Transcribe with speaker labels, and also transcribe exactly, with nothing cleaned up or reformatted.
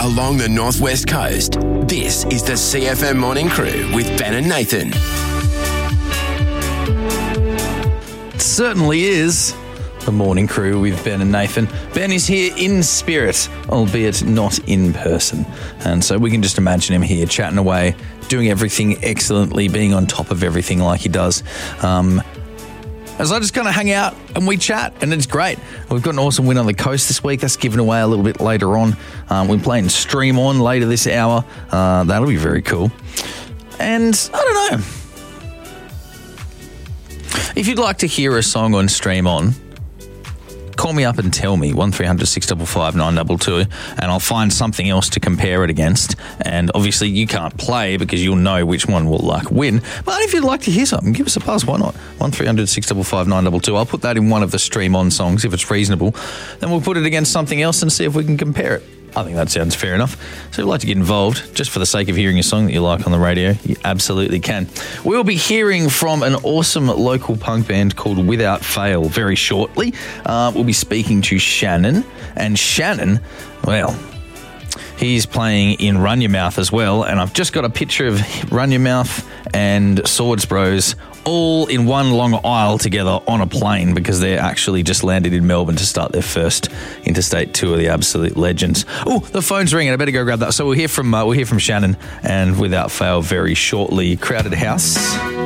Speaker 1: along the northwest coast. This is the C F M Morning Crew with Ben and Nathan.
Speaker 2: It certainly is the Morning Crew with Ben and Nathan. Ben is here in spirit, albeit not in person. And so we can just imagine him here chatting away, doing everything excellently, being on top of everything like he does. Um, as I just kind of hang out and we chat, and it's great. We've got an awesome win on the coast this week. That's given away a little bit later on. Um, we're playing Stream On later this hour. Uh, that'll be very cool. And I don't know. If you'd like to hear a song on Stream On, call me up and tell me, one three hundred six five five nine two two, and I'll find something else to compare it against. And obviously you can't play because you'll know which one will like win. But if you'd like to hear something, give us a buzz. Why not? one three hundred six five five nine two two. I'll put that in one of the Stream On songs if it's reasonable. Then we'll put it against something else and see if we can compare it. I think that sounds fair enough. So if you'd like to get involved, just for the sake of hearing a song that you like on the radio, you absolutely can. We'll be hearing from an awesome local punk band called Without Fail very shortly. Uh, we'll be speaking to Shannon. And Shannon, well, he's playing in Run Your Mouth as well. And I've just got a picture of Run Your Mouth and Swords Bros all in one long aisle together on a plane because they're actually just landed in Melbourne to start their first interstate tour, the absolute legends. Oh, the phone's ringing. I better go grab that. So we'll hear from uh, we'll hear from Shannon and Without Fail very shortly. Crowded House.